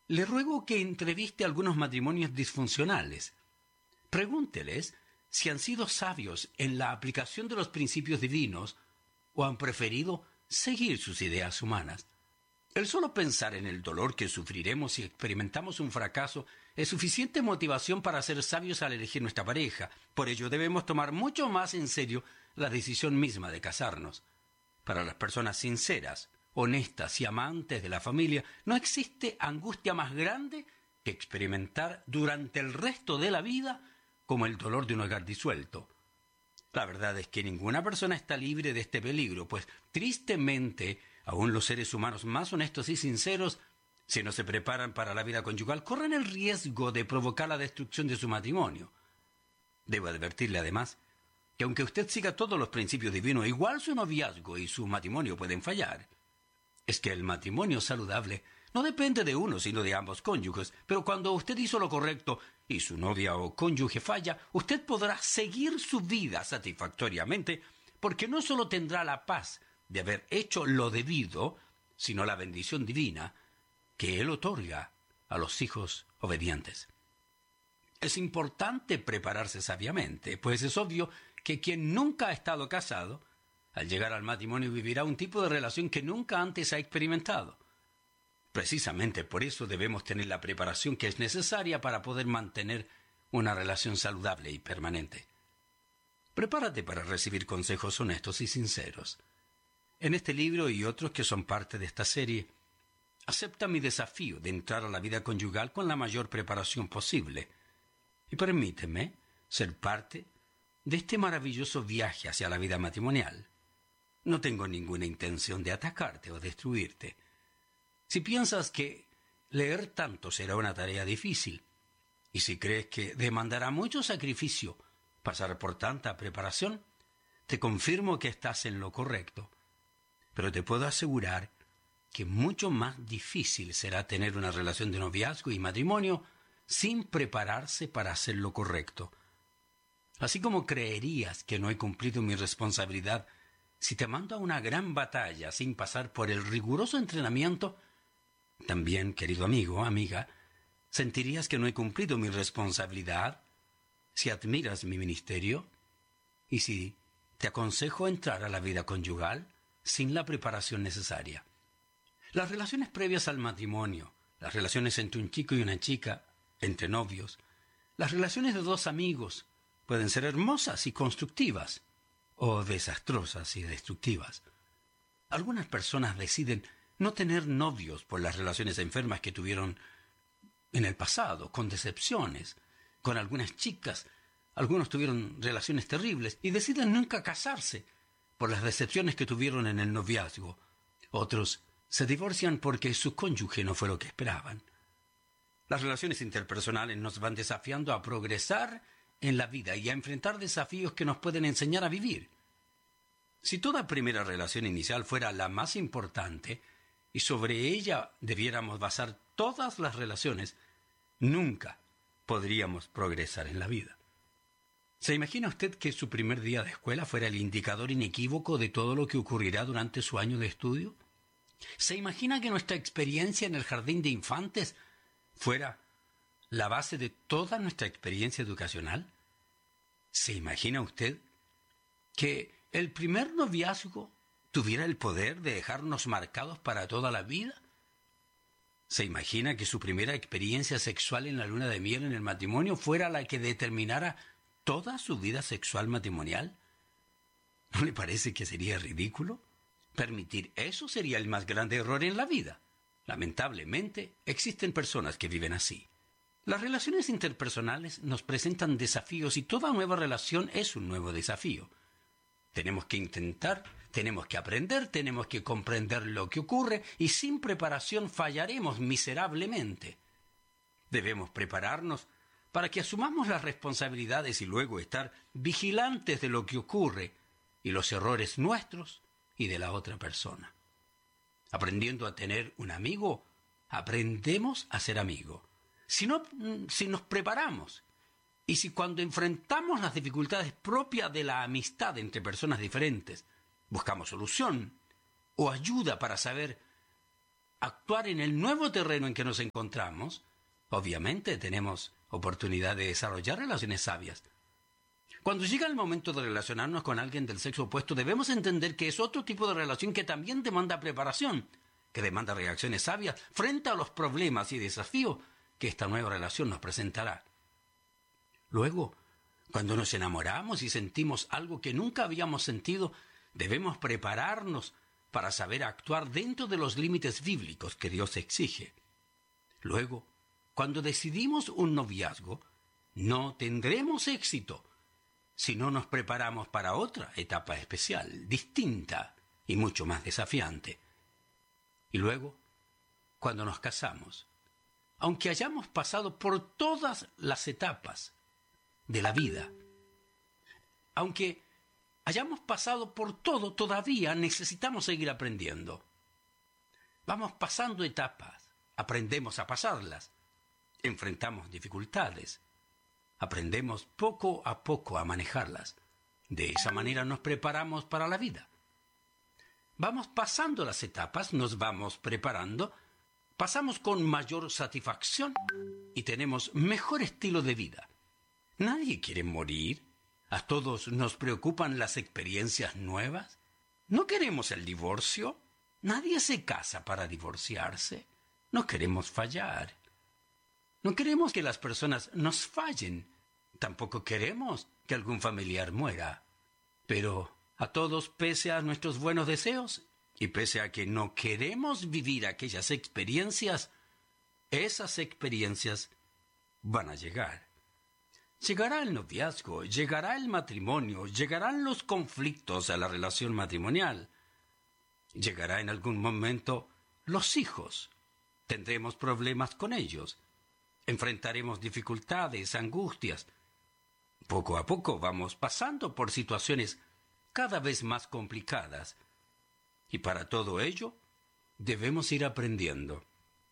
Le ruego que entreviste a algunos matrimonios disfuncionales. Pregúnteles si han sido sabios en la aplicación de los principios divinos o han preferido seguir sus ideas humanas. El solo pensar en el dolor que sufriremos si experimentamos un fracaso es suficiente motivación para ser sabios al elegir nuestra pareja. Por ello debemos tomar mucho más en serio la decisión misma de casarnos. Para las personas sinceras, honestas y amantes de la familia, no existe angustia más grande que experimentar durante el resto de la vida como el dolor de un hogar disuelto. La verdad es que ninguna persona está libre de este peligro, pues tristemente, aún los seres humanos más honestos y sinceros, si no se preparan para la vida conyugal, corren el riesgo de provocar la destrucción de su matrimonio. Debo advertirle además que aunque usted siga todos los principios divinos, igual su noviazgo y su matrimonio pueden fallar. Es que el matrimonio saludable no depende de uno, sino de ambos cónyuges, pero cuando usted hizo lo correcto y su novia o cónyuge falla, usted podrá seguir su vida satisfactoriamente, porque no solo tendrá la paz de haber hecho lo debido, sino la bendición divina que Él otorga a los hijos obedientes. Es importante prepararse sabiamente, pues es obvio que quien nunca ha estado casado, al llegar al matrimonio vivirá un tipo de relación que nunca antes ha experimentado. Precisamente por eso debemos tener la preparación que es necesaria para poder mantener una relación saludable y permanente. Prepárate para recibir consejos honestos y sinceros. En este libro y otros que son parte de esta serie, acepta mi desafío de entrar a la vida conyugal con la mayor preparación posible y permíteme ser parte de este maravilloso viaje hacia la vida matrimonial. No tengo ninguna intención de atacarte o destruirte. Si piensas que leer tanto será una tarea difícil, y si crees que demandará mucho sacrificio pasar por tanta preparación, te confirmo que estás en lo correcto. Pero te puedo asegurar que mucho más difícil será tener una relación de noviazgo y matrimonio sin prepararse para hacer lo correcto. Así como creerías que no he cumplido mi responsabilidad si te mando a una gran batalla sin pasar por el riguroso entrenamiento, también, querido amigo, amiga, sentirías que no he cumplido mi responsabilidad si admiras mi ministerio y si te aconsejo entrar a la vida conyugal sin la preparación necesaria. Las relaciones previas al matrimonio, las relaciones entre un chico y una chica, entre novios, las relaciones de dos amigos pueden ser hermosas y constructivas o desastrosas y destructivas. Algunas personas deciden no tener novios por las relaciones enfermas que tuvieron en el pasado, con decepciones, con algunas chicas. Algunos tuvieron relaciones terribles y deciden nunca casarse por las decepciones que tuvieron en el noviazgo. Otros se divorcian porque su cónyuge no fue lo que esperaban. Las relaciones interpersonales nos van desafiando a progresar en la vida y a enfrentar desafíos que nos pueden enseñar a vivir. Si toda primera relación inicial fuera la más importante y sobre ella debiéramos basar todas las relaciones, nunca podríamos progresar en la vida. ¿Se imagina usted que su primer día de escuela fuera el indicador inequívoco de todo lo que ocurrirá durante su año de estudio? ¿Se imagina que nuestra experiencia en el jardín de infantes fuera la base de toda nuestra experiencia educacional? ¿Se imagina usted que el primer noviazgo tuviera el poder de dejarnos marcados para toda la vida? ¿Se imagina que su primera experiencia sexual en la luna de miel en el matrimonio fuera la que determinara toda su vida sexual matrimonial? ¿No le parece que sería ridículo? Permitir eso sería el más grande error en la vida. Lamentablemente, existen personas que viven así. Las relaciones interpersonales nos presentan desafíos y toda nueva relación es un nuevo desafío. Tenemos que intentar, tenemos que aprender, tenemos que comprender lo que ocurre y sin preparación fallaremos miserablemente. Debemos prepararnos para que asumamos las responsabilidades y luego estar vigilantes de lo que ocurre y los errores nuestros y de la otra persona. Aprendiendo a tener un amigo, aprendemos a ser amigo. Si nos preparamos y si cuando enfrentamos las dificultades propias de la amistad entre personas diferentes, buscamos solución o ayuda para saber actuar en el nuevo terreno en que nos encontramos, obviamente tenemos oportunidad de desarrollar relaciones sabias. Cuando llega el momento de relacionarnos con alguien del sexo opuesto, debemos entender que es otro tipo de relación que también demanda preparación, que demanda reacciones sabias frente a los problemas y desafíos que esta nueva relación nos presentará. Luego, cuando nos enamoramos y sentimos algo que nunca habíamos sentido, debemos prepararnos para saber actuar dentro de los límites bíblicos que Dios exige. Luego, cuando decidimos un noviazgo, no tendremos éxito si no nos preparamos para otra etapa especial, distinta y mucho más desafiante. Y luego, cuando nos casamos, aunque hayamos pasado por todas las etapas de la vida, aunque hayamos pasado por todo, todavía necesitamos seguir aprendiendo. Vamos pasando etapas, aprendemos a pasarlas, enfrentamos dificultades, aprendemos poco a poco a manejarlas. De esa manera nos preparamos para la vida. Vamos pasando las etapas, nos vamos preparando, pasamos con mayor satisfacción y tenemos mejor estilo de vida. Nadie quiere morir. ¿A todos nos preocupan las experiencias nuevas? ¿No queremos el divorcio? Nadie se casa para divorciarse. No queremos fallar. No queremos que las personas nos fallen. Tampoco queremos que algún familiar muera. Pero a todos, pese a nuestros buenos deseos y pese a que no queremos vivir aquellas experiencias, esas experiencias van a llegar. Llegará el noviazgo, llegará el matrimonio, llegarán los conflictos a la relación matrimonial. Llegará en algún momento los hijos. Tendremos problemas con ellos. Enfrentaremos dificultades, angustias. Poco a poco vamos pasando por situaciones cada vez más complicadas. Y para todo ello, debemos ir aprendiendo.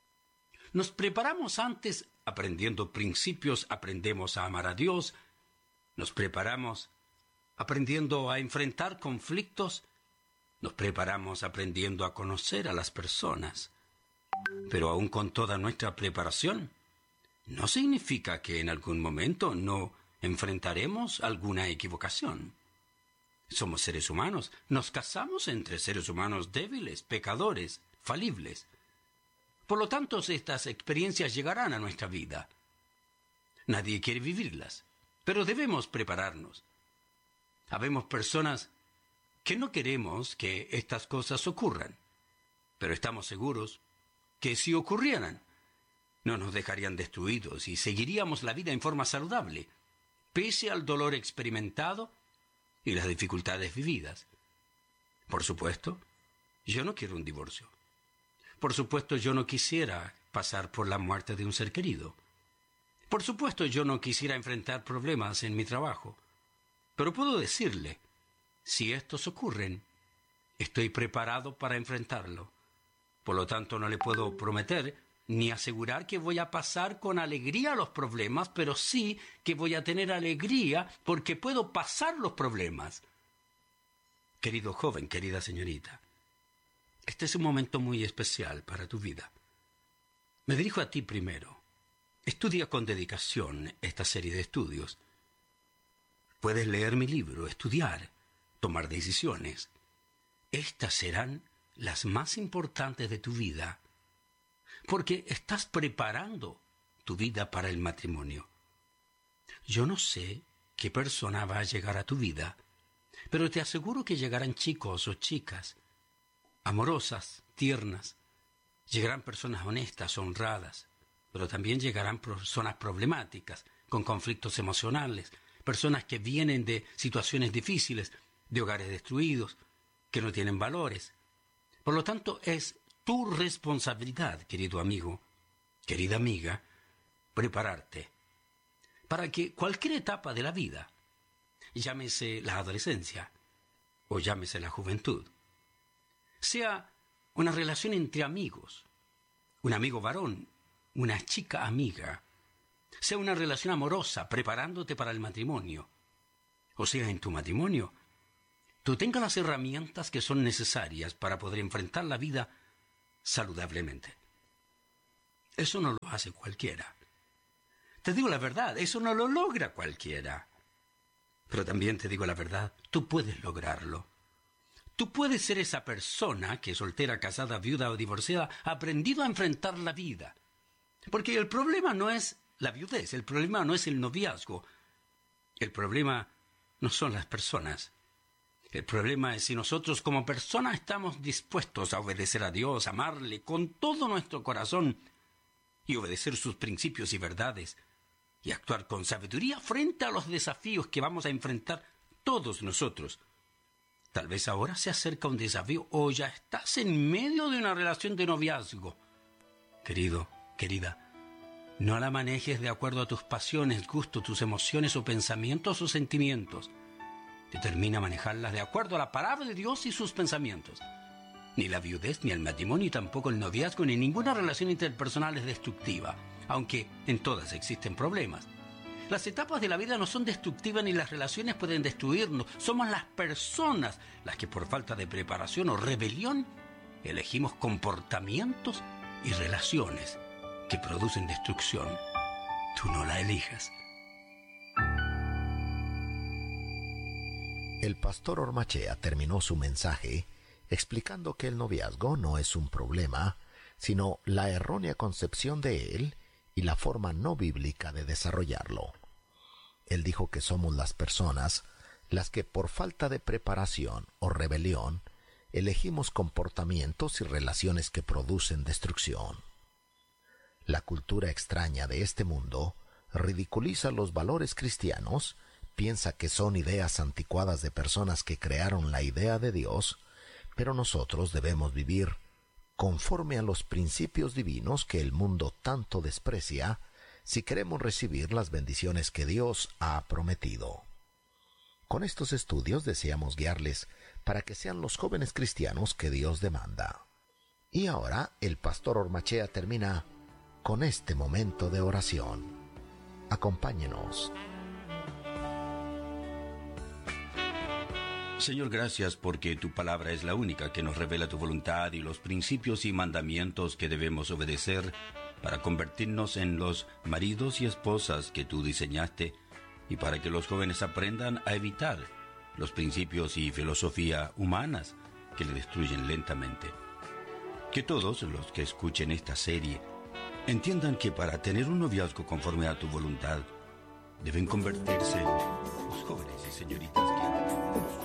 Nos preparamos antes aprendiendo principios, aprendemos a amar a Dios. Nos preparamos aprendiendo a enfrentar conflictos. Nos preparamos aprendiendo a conocer a las personas. Pero aún con toda nuestra preparación, no significa que en algún momento no enfrentaremos alguna equivocación. Somos seres humanos, nos casamos entre seres humanos débiles, pecadores, falibles. Por lo tanto, estas experiencias llegarán a nuestra vida. Nadie quiere vivirlas, pero debemos prepararnos. Habemos personas que no queremos que estas cosas ocurran, pero estamos seguros que si ocurrieran, no nos dejarían destruidos y seguiríamos la vida en forma saludable, pese al dolor experimentado y las dificultades vividas. Por supuesto, yo no quiero un divorcio. Por supuesto, yo no quisiera pasar por la muerte de un ser querido. Por supuesto, yo no quisiera enfrentar problemas en mi trabajo. Pero puedo decirle, si estos ocurren, estoy preparado para enfrentarlo. Por lo tanto, no le puedo prometer ni asegurar que voy a pasar con alegría los problemas, pero sí que voy a tener alegría porque puedo pasar los problemas. Querido joven, querida señorita, este es un momento muy especial para tu vida. Me dirijo a ti primero. Estudia con dedicación esta serie de estudios. Puedes leer mi libro, estudiar, tomar decisiones. Estas serán las más importantes de tu vida, porque estás preparando tu vida para el matrimonio. Yo no sé qué persona va a llegar a tu vida, pero te aseguro que llegarán chicos o chicas amorosas, tiernas. Llegarán personas honestas, honradas, pero también llegarán personas problemáticas, con conflictos emocionales, personas que vienen de situaciones difíciles, de hogares destruidos, que no tienen valores. Por lo tanto, es tu responsabilidad, querido amigo, querida amiga, prepararte para que cualquier etapa de la vida, llámese la adolescencia o llámese la juventud, sea una relación entre amigos, un amigo varón, una chica amiga, sea una relación amorosa preparándote para el matrimonio, o sea en tu matrimonio, tú tengas las herramientas que son necesarias para poder enfrentar la vida saludablemente. Eso no lo hace cualquiera. Te digo la verdad, eso no lo logra cualquiera. Pero también te digo la verdad, tú puedes lograrlo. Tú puedes ser esa persona que, soltera, casada, viuda o divorciada, ha aprendido a enfrentar la vida. Porque el problema no es la viudez, el problema no es el noviazgo. El problema no son las personas. El problema es si nosotros como personas estamos dispuestos a obedecer a Dios, amarle con todo nuestro corazón y obedecer sus principios y verdades y actuar con sabiduría frente a los desafíos que vamos a enfrentar todos nosotros. Tal vez ahora se acerca un desafío o ya estás en medio de una relación de noviazgo. Querido, querida, no la manejes de acuerdo a tus pasiones, gustos, tus emociones o pensamientos o sentimientos. Determina manejarlas de acuerdo a la palabra de Dios y sus pensamientos. Ni la viudez, ni el matrimonio, ni tampoco el noviazgo, ni ninguna relación interpersonal es destructiva, aunque en todas existen problemas. Las etapas de la vida no son destructivas ni las relaciones pueden destruirnos. Somos las personas las que por falta de preparación o rebelión elegimos comportamientos y relaciones que producen destrucción. Tú no la elijas. El pastor Ormachea terminó su mensaje explicando que el noviazgo no es un problema, sino la errónea concepción de él y la forma no bíblica de desarrollarlo. Él dijo que somos las personas las que por falta de preparación o rebelión elegimos comportamientos y relaciones que producen destrucción. La cultura extraña de este mundo ridiculiza los valores cristianos, piensa que son ideas anticuadas de personas que crearon la idea de Dios, pero nosotros debemos vivir conforme a los principios divinos que el mundo tanto desprecia si queremos recibir las bendiciones que Dios ha prometido. Con estos estudios deseamos guiarles para que sean los jóvenes cristianos que Dios demanda. Y ahora el pastor Ormachea termina con este momento de oración. Acompáñenos. Señor, gracias porque tu palabra es la única que nos revela tu voluntad y los principios y mandamientos que debemos obedecer para convertirnos en los maridos y esposas que tú diseñaste y para que los jóvenes aprendan a evitar los principios y filosofía humanas que le destruyen lentamente. Que todos los que escuchen esta serie entiendan que para tener un noviazgo conforme a tu voluntad deben convertirse en los jóvenes y señoritas que...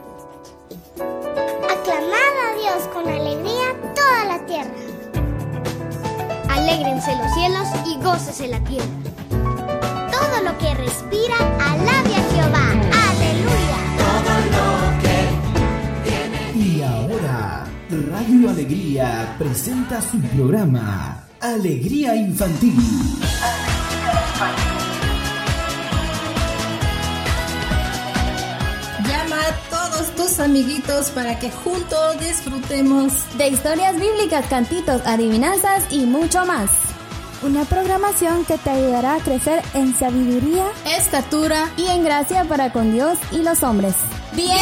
Aclamad a Dios con alegría toda la tierra. Alégrense los cielos y gócese la tierra. Todo lo que respira, alabe a Jehová. ¡Aleluya! Todo lo que tiene. Y ahora, Radio Alegría presenta su programa Alegría Infantil. Llama a todos tus amiguitos para que juntos disfrutemos de historias bíblicas, cantitos, adivinanzas y mucho más. Una programación que te ayudará a crecer en sabiduría, estatura y en gracia para con Dios y los hombres. Bien.